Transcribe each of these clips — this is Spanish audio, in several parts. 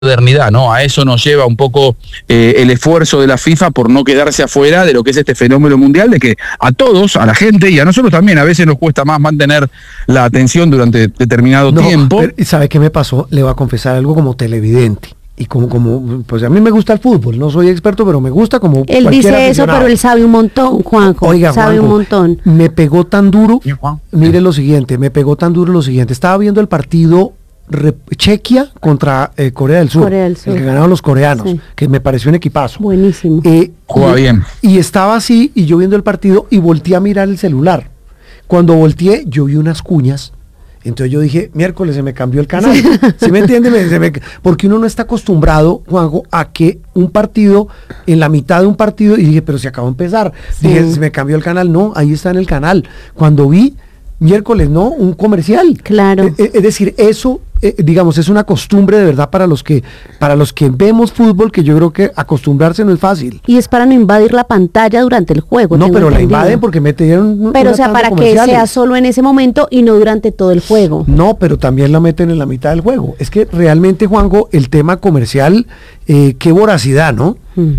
modernidad, ¿no? A eso nos lleva un poco el esfuerzo de la FIFA por no quedarse afuera de lo que es este fenómeno mundial, de que a todos, a la gente y a nosotros también, a veces nos cuesta más mantener la atención durante determinado tiempo. Pero, ¿sabe qué me pasó? Le voy a confesar algo como televidente. Y pues a mí me gusta el fútbol, no soy experto, pero me gusta como él dice eso, pero él sabe un montón, Juanjo. Oiga, sabe Juanjo, un montón. Me pegó tan duro, mire lo siguiente, estaba viendo el partido Chequia contra Corea del Sur, el que ganaron los coreanos, sí, que me pareció un equipazo. Buenísimo. Juega bien. Y estaba así, y yo viendo el partido, y volteé a mirar el celular. Cuando volteé, yo vi unas cuñas. Entonces yo dije, miércoles se me cambió el canal. ¿Sí me entiende? Porque uno no está acostumbrado, Juanjo, a que un partido, en la mitad de un partido, y dije, pero se acabó de empezar. Sí. Dije, se me cambió el canal. No, ahí está en el canal. Cuando vi, miércoles, ¿no? Un comercial. Claro. Es decir, eso, digamos, es una costumbre de verdad para los que vemos fútbol, que yo creo que acostumbrarse no es fácil. Y es para no invadir la pantalla durante el juego. No, pero la invaden porque metieron. Pero o sea, para que sea solo en ese momento y no durante todo el juego. No, pero también la meten en la mitad del juego. Es que realmente, Juanjo, el tema comercial, qué voracidad, ¿no?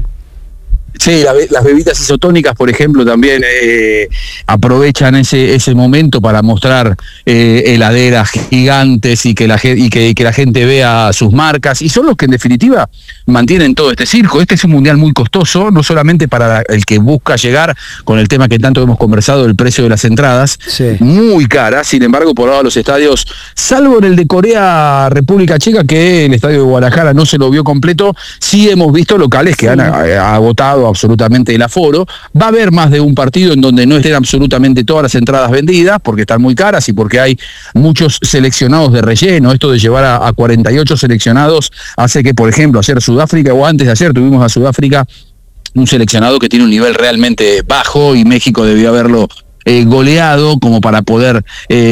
Sí, las bebidas isotónicas, por ejemplo, también aprovechan ese momento para mostrar heladeras gigantes y que la gente vea sus marcas, y son los que en definitiva mantienen todo este circo. Este es un mundial muy costoso, no solamente para el que busca llegar, con el tema que tanto hemos conversado, el precio de las entradas, sí, muy caras. Sin embargo, por ahora los estadios, salvo en el de Corea, República Checa, que el estadio de Guadalajara no se lo vio completo, sí hemos visto locales que han agotado absolutamente el aforo. Va a haber más de un partido en donde no estén absolutamente todas las entradas vendidas, porque están muy caras y porque hay muchos seleccionados de relleno. Esto de llevar a 48 seleccionados hace que, por ejemplo, ayer Sudáfrica, o antes de ayer tuvimos a Sudáfrica, un seleccionado que tiene un nivel realmente bajo, y México debió haberlo goleado como para poder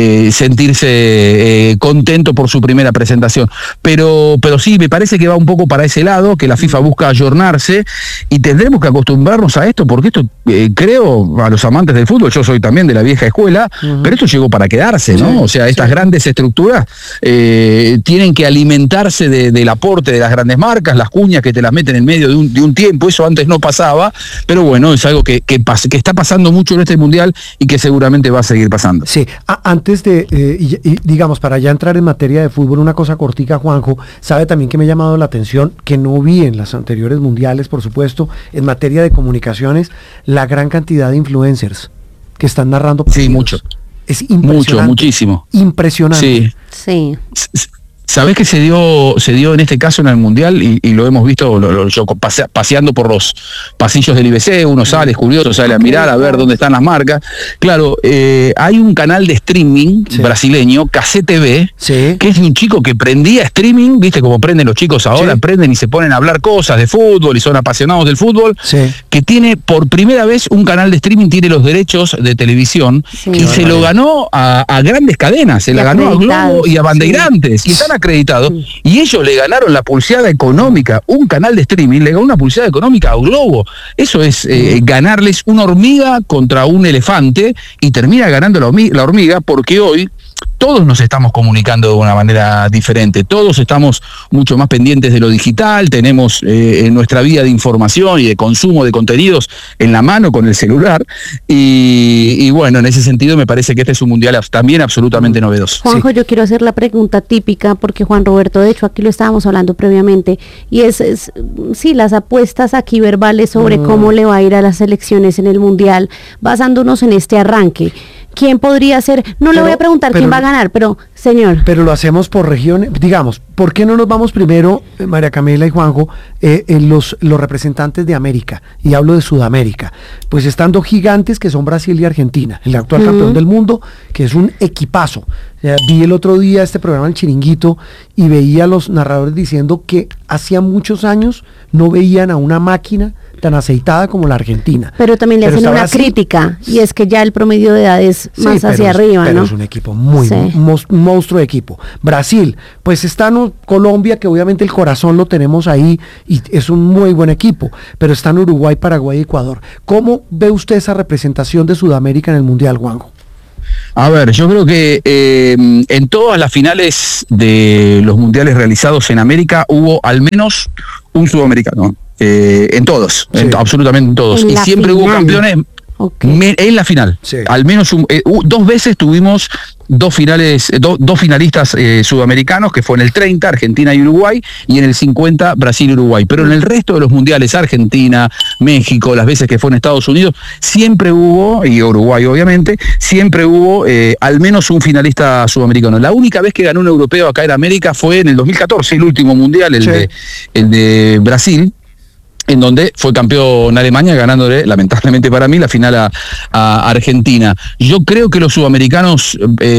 sentirse contento por su primera presentación, pero sí, me parece que va un poco para ese lado, que la FIFA busca ayornarse, y tendremos que acostumbrarnos a esto, porque esto, creo, a los amantes del fútbol, yo soy también de la vieja escuela, pero esto llegó para quedarse, ¿no? Sí, o sea, estas grandes estructuras tienen que alimentarse del aporte de las grandes marcas, las cuñas que te las meten en medio de un tiempo. Eso antes no pasaba, pero bueno, es algo que está pasando mucho en este mundial, y que seguramente va a seguir pasando. Sí, antes de, digamos, para ya entrar en materia de fútbol, una cosa cortica, Juanjo, sabe también que me ha llamado la atención, que no vi en las anteriores mundiales, por supuesto, en materia de comunicaciones, la gran cantidad de influencers que están narrando partidos. Sí, mucho. Es impresionante. Muchísimo. Impresionante. Sí. ¿Sabés que se dio en este caso en el Mundial? Y lo hemos visto, yo paseando por los pasillos del IBC, uno sale, es curioso, sale a mirar, a ver dónde están las marcas. Claro, hay un canal de streaming brasileño, KCTV, que es de un chico que prendía streaming, viste como prenden los chicos ahora, prenden y se ponen a hablar cosas de fútbol y son apasionados del fútbol, que tiene por primera vez un canal de streaming, tiene los derechos de televisión, y se lo ganó a grandes cadenas, se la ganó a Globo y a Bandeirantes, y están acreditados, y ellos le ganaron la pulseada económica. Un canal de streaming le ganó una pulseada económica a Globo. Eso es ganarles una hormiga contra un elefante, y termina ganando la hormiga, porque hoy todos nos estamos comunicando de una manera diferente, todos estamos mucho más pendientes de lo digital, tenemos nuestra vía de información y de consumo de contenidos en la mano con el celular, y bueno, en ese sentido me parece que este es un mundial también absolutamente novedoso. Juanjo, yo quiero hacer la pregunta típica, porque Juan Roberto, de hecho aquí lo estábamos hablando previamente, y es las apuestas aquí verbales sobre cómo le va a ir a las elecciones en el mundial, basándonos en este arranque. ¿Quién podría ser? No le voy a preguntar quién va a ganar, pero, señor. Pero lo hacemos por regiones, digamos, ¿por qué no nos vamos primero, María Camila y Juanjo, los representantes de América? Y hablo de Sudamérica. Pues están dos gigantes que son Brasil y Argentina, el actual campeón del mundo, que es un equipazo. Vi el otro día este programa El Chiringuito y veía a los narradores diciendo que hacía muchos años no veían a una máquina tan aceitada como la Argentina. Pero también le hacen una crítica, y es que ya el promedio de edad es más hacia arriba, pero ¿no? Es un equipo muy monstruo de equipo. Brasil, pues están Colombia, que obviamente el corazón lo tenemos ahí, y es un muy buen equipo, pero están Uruguay, Paraguay y Ecuador. ¿Cómo ve usted esa representación de Sudamérica en el Mundial, Juanjo? A ver, yo creo que en todas las finales de los mundiales realizados en América hubo al menos un sudamericano. En todos, Sí. absolutamente en todos. En Y la siempre hubo final. campeones Ok. en la final. Sí. Al menos dos veces tuvimos dos finalistas sudamericanos, que fue en el 30, Argentina y Uruguay, y en el 50, Brasil y Uruguay. Pero en el resto de los mundiales, Argentina, México, las veces que fue en Estados Unidos, siempre hubo, y Uruguay obviamente, siempre hubo al menos un finalista sudamericano. La única vez que ganó un europeo acá en América fue en el 2014, el último mundial, Sí. el de Brasil, en donde fue campeón Alemania, ganándole, lamentablemente para mí, la final a Argentina. Yo creo que los sudamericanos,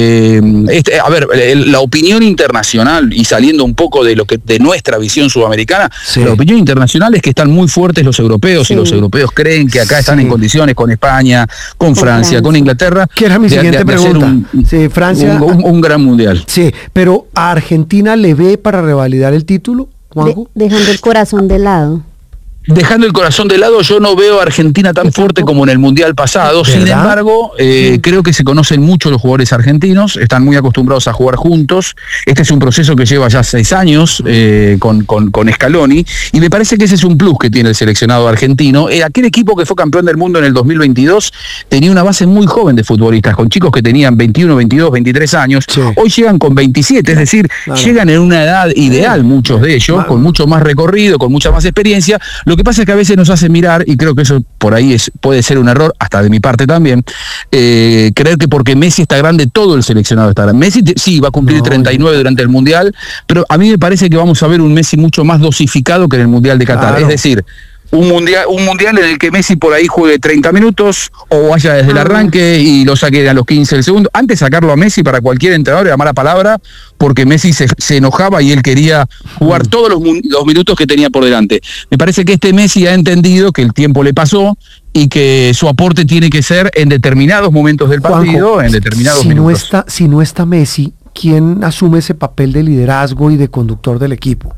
la opinión internacional, y saliendo un poco de nuestra visión sudamericana, Sí. la opinión internacional es que están muy fuertes los europeos, Sí. y los europeos creen que acá están Sí. en condiciones con España, con Francia, con Inglaterra. Que era mi siguiente hacer pregunta. Sí, Francia. un gran mundial. Sí, pero ¿a Argentina le ve para revalidar el título, Juanjo? Dejando el corazón de lado. Dejando el corazón de lado, yo no veo a Argentina tan fuerte como en el Mundial pasado. ¿Verdad? Sin embargo, creo que se conocen mucho los jugadores argentinos, están muy acostumbrados a jugar juntos. Este es un proceso que lleva ya 6 años con Scaloni, y me parece que ese es un plus que tiene el seleccionado argentino. Aquel equipo que fue campeón del mundo en el 2022 tenía una base muy joven de futbolistas, con chicos que tenían 21, 22, 23 años. Sí. Hoy llegan con 27, es decir, Claro. llegan en una edad ideal muchos de ellos, con mucho más recorrido, con mucha más experiencia. Lo que pasa es que a veces nos hace mirar, y creo que eso por ahí puede ser un error, hasta de mi parte también, creer que porque Messi está grande, todo el seleccionado está grande. Messi sí va a cumplir 39 durante el Mundial, pero a mí me parece que vamos a ver un Messi mucho más dosificado que en el Mundial de Qatar. Claro. Es decir, un mundial en el que Messi por ahí juegue 30 minutos o vaya desde el arranque y lo saque a los 15 del segundo. Antes sacarlo a Messi para cualquier entrenador era mala palabra, porque Messi se enojaba y él quería jugar todos los minutos que tenía por delante. Me parece que este Messi ha entendido que el tiempo le pasó y que su aporte tiene que ser en determinados momentos del partido, Juanjo, en determinados si minutos. si no está Messi, ¿quién asume ese papel de liderazgo y de conductor del equipo?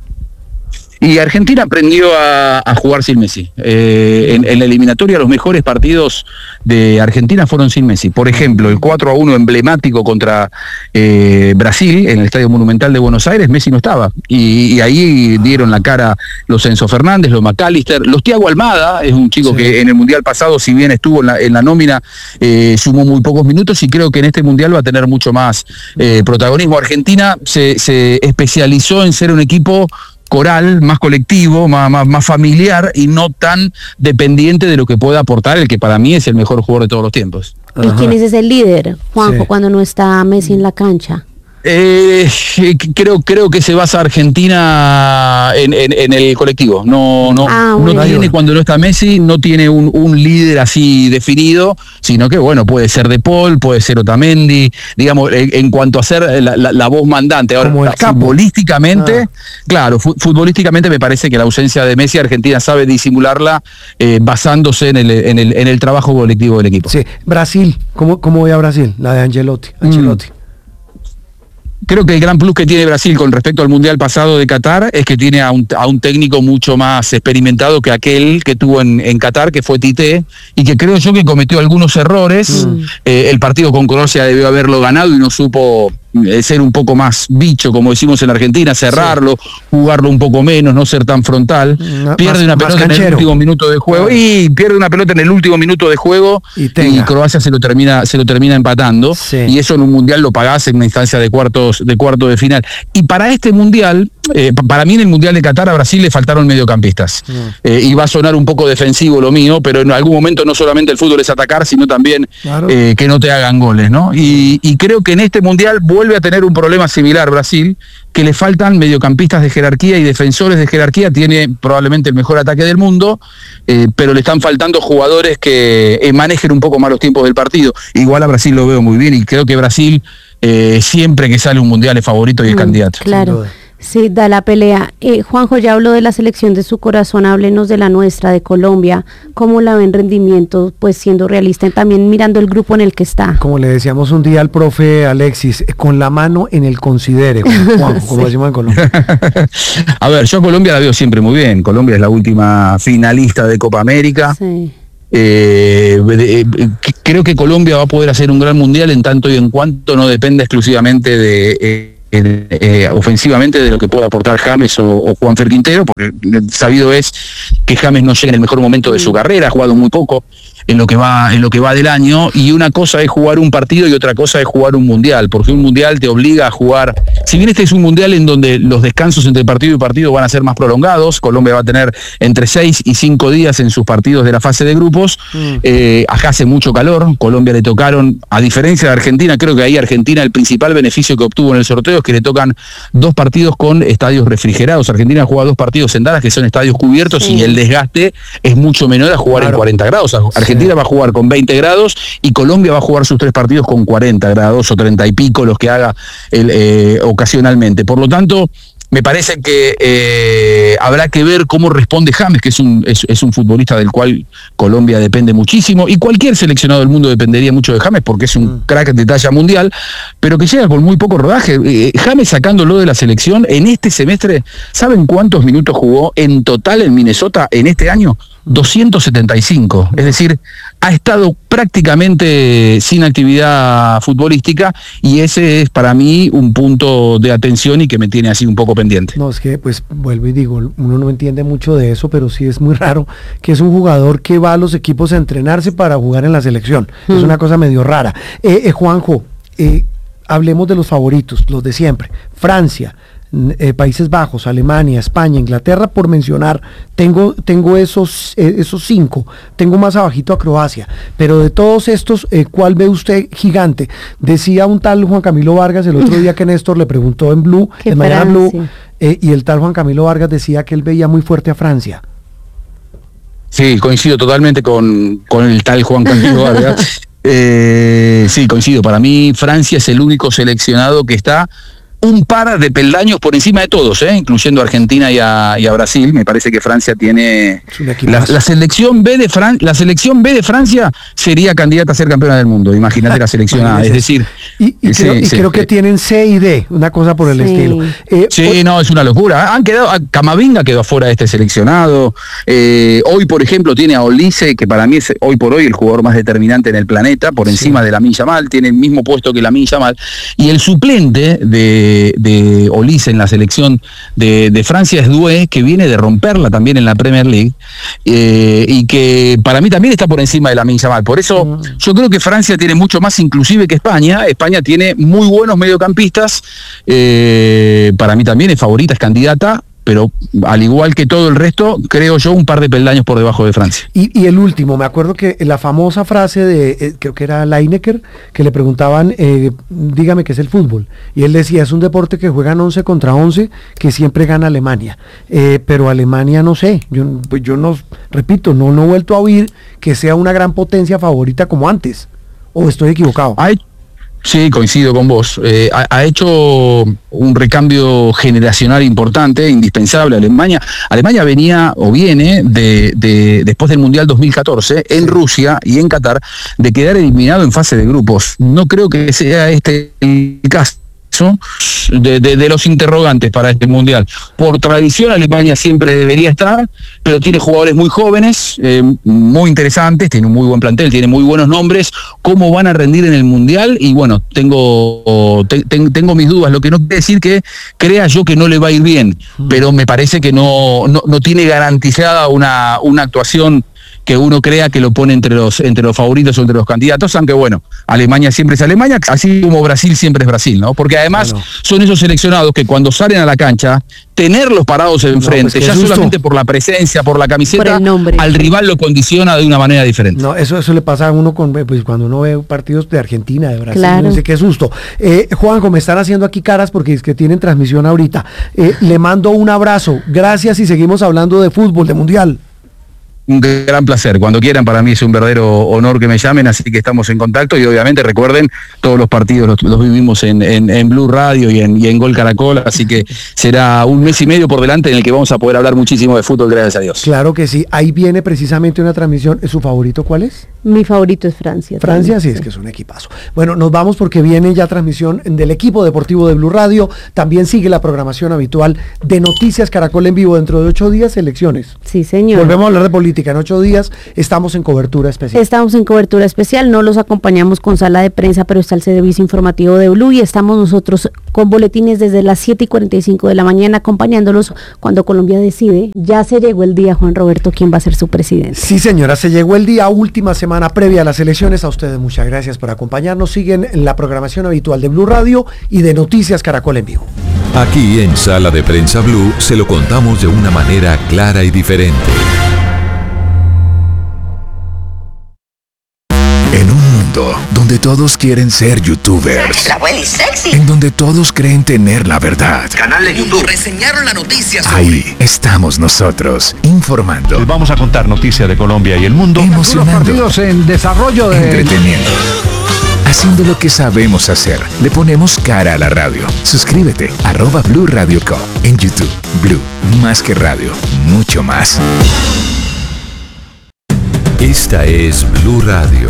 Y Argentina aprendió a jugar sin Messi. En la eliminatoria los mejores partidos de Argentina fueron sin Messi. Por ejemplo, el 4-1 emblemático contra Brasil en el Estadio Monumental de Buenos Aires, Messi no estaba. Y ahí dieron la cara los Enzo Fernández, los McAllister, los Thiago Almada, es un chico Sí. que en el Mundial pasado, si bien estuvo en la nómina, sumó muy pocos minutos, y creo que en este Mundial va a tener mucho más protagonismo. Argentina se especializó en ser un equipo coral, más colectivo, más familiar, y no tan dependiente de lo que pueda aportar el que para mí es el mejor jugador de todos los tiempos. ¿Y quién es el líder, Juanjo, Sí. cuando no está Messi en la cancha? Creo que se basa Argentina en el colectivo. No Bueno. tiene, cuando no está Messi, no tiene un líder así definido, sino que bueno, puede ser De Paul, puede ser Otamendi, digamos, en cuanto a ser la voz mandante. Ahora, Como el capo. futbolísticamente, claro, futbolísticamente me parece que la ausencia de Messi, Argentina sabe disimularla basándose en el trabajo colectivo del equipo. Sí, Brasil, ¿cómo ve a Brasil? La de Ancelotti. Creo que el gran plus que tiene Brasil con respecto al Mundial pasado de Qatar es que tiene a un técnico mucho más experimentado que aquel que tuvo en Qatar, que fue Tite, y que creo yo que cometió algunos errores. El partido con Croacia debió haberlo ganado y no supo ser un poco más bicho, como decimos en Argentina, cerrarlo, jugarlo un poco menos, no ser tan frontal. Pierde una pelota en el último minuto de juego y pierde una pelota en el último minuto de juego y Croacia se lo termina empatando. Sí. Y eso en un mundial lo pagás en una instancia de cuarto de final. Y para este mundial, para mí en el mundial de Qatar a Brasil le faltaron mediocampistas. Y va a sonar un poco defensivo lo mío, pero en algún momento no solamente el fútbol es atacar, sino también que no te hagan goles, ¿no? Y creo que en este mundial vuelve a tener un problema similar Brasil, que le faltan mediocampistas de jerarquía y defensores de jerarquía. Tiene probablemente el mejor ataque del mundo, pero le están faltando jugadores que manejen un poco más los tiempos del partido. Igual a Brasil lo veo muy bien, y creo que Brasil siempre que sale un mundial es favorito y es candidato. Claro. Sí, da la pelea. Juanjo, ya habló de la selección de su corazón, háblenos de la nuestra, de Colombia. ¿Cómo la ven rendimiento, pues siendo realista, también mirando el grupo en el que está? Como le decíamos un día al profe Alexis, con la mano en el considere, Juanjo, como decimos en Colombia. A ver, yo a Colombia la veo siempre muy bien. Colombia es la última finalista de Copa América. Sí. Creo que Colombia va a poder hacer un gran mundial en tanto y en cuanto no dependa exclusivamente de ofensivamente de lo que pueda aportar James o Juanfer Quintero, porque sabido es que James no llega en el mejor momento de su carrera, ha jugado muy poco en lo que va del año, y una cosa es jugar un partido y otra cosa es jugar un mundial, porque un mundial te obliga a jugar, si bien este es un mundial en donde los descansos entre partido y partido van a ser más prolongados, Colombia va a tener entre 6 y 5 días en sus partidos de la fase de grupos, acá hace mucho calor, Colombia le tocaron, a diferencia de Argentina, creo que ahí Argentina el principal beneficio que obtuvo en el sorteo es que le tocan 2 partidos con estadios refrigerados. Argentina juega 2 partidos en Dallas que son estadios cubiertos, y el desgaste es mucho menor a jugar en 40 grados. Argentina va a jugar con 20 grados y Colombia va a jugar sus 3 partidos con 40 grados o 30 y pico, los que haga ocasionalmente. Por lo tanto, me parece que habrá que ver cómo responde James, que es un futbolista del cual Colombia depende muchísimo, y cualquier seleccionado del mundo dependería mucho de James porque es un crack de talla mundial, pero que llega con muy poco rodaje. James, sacándolo de la selección, en este semestre, ¿saben cuántos minutos jugó en total en Minnesota en este año? 275, es decir, ha estado prácticamente sin actividad futbolística, y ese es para mí un punto de atención y que me tiene así un poco pendiente. No, es que pues vuelvo y digo, uno no entiende mucho de eso, pero sí es muy raro que es un jugador que va a los equipos a entrenarse para jugar en la selección, es una cosa medio rara. Juanjo, hablemos de los favoritos, los de siempre, Francia, Países Bajos, Alemania, España, Inglaterra, por mencionar, tengo esos 5, tengo más abajito a Croacia, pero de todos estos, ¿cuál ve usted gigante? Decía un tal Juan Camilo Vargas el otro día que Néstor le preguntó en Blue, en Mañana Blue, y el tal Juan Camilo Vargas decía que él veía muy fuerte a Francia. Sí, coincido totalmente con el tal Juan Camilo Vargas. Sí, coincido, para mí Francia es el único seleccionado que está un par de peldaños por encima de todos, incluyendo a Argentina y a Brasil. Me parece que Francia tiene la selección B de Francia sería candidata a ser campeona del mundo. Imagínate la selección A, es decir, creo que tienen C y D, una cosa por el estilo. No, es una locura. Camavinga quedó afuera de este seleccionado. Hoy, por ejemplo, tiene a Olise, que para mí es hoy por hoy el jugador más determinante en el planeta, por encima de Lamine Yamal, tiene el mismo puesto que Lamine Yamal, y el suplente de Olise en la selección de Francia es Doué, que viene de romperla también en la Premier League, y que para mí también está por encima de Lamine Yamal. Por eso yo creo que Francia tiene mucho más inclusive que España. España tiene muy buenos mediocampistas, para mí también es favorita, es candidata, pero al igual que todo el resto, creo yo, un par de peldaños por debajo de Francia. Y el último, me acuerdo que la famosa frase de, creo que era Lineker, que le preguntaban, dígame qué es el fútbol, y él decía, es un deporte que juegan 11 contra 11, que siempre gana Alemania, pero Alemania no sé, yo no, repito, no he vuelto a oír que sea una gran potencia favorita como antes, o estoy equivocado. Sí, coincido con vos. Ha hecho un recambio generacional importante, indispensable. Alemania venía o viene después del Mundial 2014 en Rusia y en Qatar, de quedar eliminado en fase de grupos. No creo que sea este el caso de los interrogantes para este mundial. Por tradición, Alemania siempre debería estar, pero tiene jugadores muy jóvenes, muy interesantes, tiene un muy buen plantel, tiene muy buenos nombres. ¿Cómo van a rendir en el mundial? Y bueno, tengo mis dudas, lo que no quiere decir que crea yo que no le va a ir bien, pero me parece que no tiene garantizada una actuación que uno crea que lo pone entre los favoritos o entre los candidatos, aunque bueno, Alemania siempre es Alemania, así como Brasil siempre es Brasil, ¿no? Porque además son esos seleccionados que cuando salen a la cancha, tenerlos parados enfrente, ya solamente por la presencia, por la camiseta, al rival lo condiciona de una manera diferente. No, eso le pasa a uno cuando uno ve partidos de Argentina, de Brasil, no sé qué susto. Juanjo, me están haciendo aquí caras porque es que tienen transmisión ahorita. Le mando un abrazo, gracias, y seguimos hablando de fútbol, de mundial. Un gran placer, cuando quieran, para mí es un verdadero honor que me llamen, así que estamos en contacto, y obviamente recuerden, todos los partidos los vivimos en Blue Radio y en Gol Caracol, así que será un mes y medio por delante en el que vamos a poder hablar muchísimo de fútbol, gracias a Dios. Claro que sí, ahí viene precisamente una transmisión. ¿Su favorito cuál es? Mi favorito es Francia. Francia, también, sí, es que es un equipazo. Bueno, nos vamos porque viene ya transmisión del equipo deportivo de Blue Radio. También sigue la programación habitual de Noticias Caracol en vivo. Dentro de 8 días, elecciones. Sí, señor. Volvemos a hablar de política. En 8 días estamos en cobertura especial. Estamos en cobertura especial, no los acompañamos con sala de prensa, pero está el servicio informativo de Blue y estamos nosotros con boletines desde las 7:45 de la mañana acompañándolos cuando Colombia decide. Ya se llegó el día, Juan Roberto, quién va a ser su presidente. Sí, señora, se llegó el día, última semana previa a las elecciones. A ustedes muchas gracias por acompañarnos. Siguen en la programación habitual de Blue Radio y de Noticias Caracol en vivo. Aquí en Sala de Prensa Blue se lo contamos de una manera clara y diferente. En un mundo donde todos quieren ser youtubers, La abuela es sexy. en donde todos creen tener la verdad, Canal de YouTube. Reseñaron la noticia ahí estamos nosotros, informando, Les vamos a contar noticias de Colombia y el mundo. emocionando, en desarrollo entreteniendo, haciendo lo que sabemos hacer. Le ponemos cara a la radio. Suscríbete, @Blue Radio Co. En YouTube. Blue, más que radio, mucho más. Esta es Blue Radio.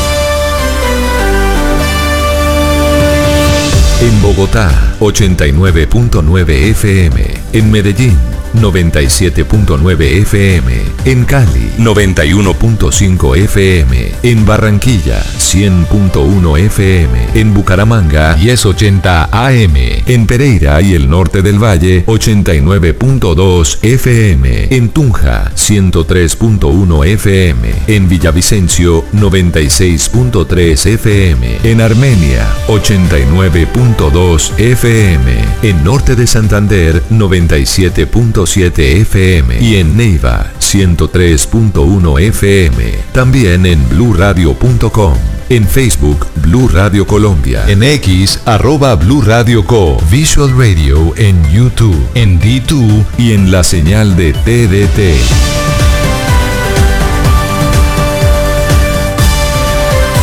En Bogotá, 89.9 FM. En Medellín, 97.9 FM. En Cali, 91.5 FM. En Barranquilla, 100.1 FM. En Bucaramanga, 1080 AM. En Pereira y el norte del Valle, 89.2 FM. En Tunja, 103.1 FM. En Villavicencio, 96.3 FM. En Armenia, 89.2 FM. En norte de Santander, 97.7 FM. Y en Neiva, 103.1 FM. También en bluradio.com. En Facebook, Blue Radio Colombia. En X, @Blue Radio Co. Visual Radio en YouTube. En D2 y en la señal de TDT.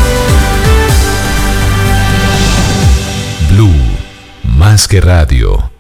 Blue, más que radio.